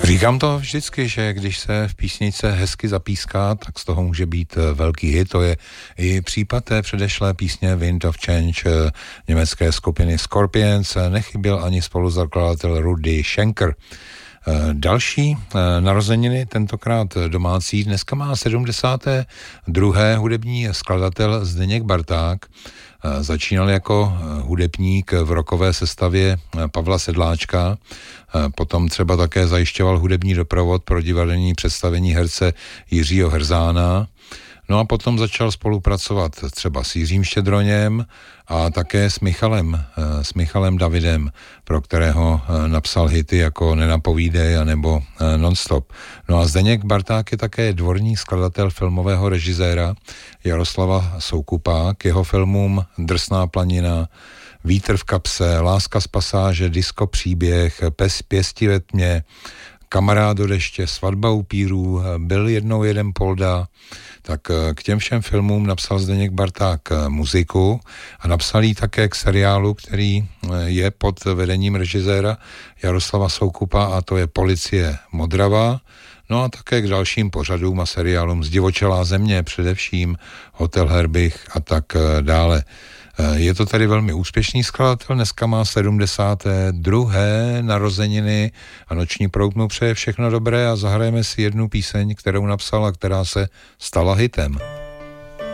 Říkám to vždycky, že když se v písničce hezky zapíská, tak z toho může být velký hit. To je i případ té předešlé písně Wind of Change německé skupiny Scorpions. Nechyběl ani spoluzakladatel Rudy Schenker. Další narozeniny, tentokrát domácí, dneska má 72. hudební skladatel Zdeněk Barták. Začínal jako hudebník v rockové sestavě Pavla Sedláčka, potom třeba také zajišťoval hudební doprovod pro divadelní představení herce Jiřího Hrzána. No a potom začal spolupracovat třeba s Jiřím Štědroněm a také s Michalem Davidem, pro kterého napsal hity jako Nenapovídej nebo Nonstop. No a Zdeněk Barták je také dvorní skladatel filmového režiséra Jaroslava Soukupa. K jeho filmům Drsná planina, Vítr v kapse, Láska z pasáže, Disko příběh, Pěsti ve tmě, Kamarád do deště, Svatba upírů, Byl jednou jeden polda. Tak k těm všem filmům napsal Zdeněk Barták muziku a napsal ji také k seriálu, který je pod vedením režiséra Jaroslava Soukupa, a to je Policie Modrava. No a také k dalším pořadům a seriálům Zdivočelá země, především Hotel Herbich a tak dále. Je to tedy velmi úspěšný skladatel, dneska má 72. narozeniny a Noční proud mu přeje všechno dobré a zahrajeme si jednu píseň, kterou napsal a která se stala hitem.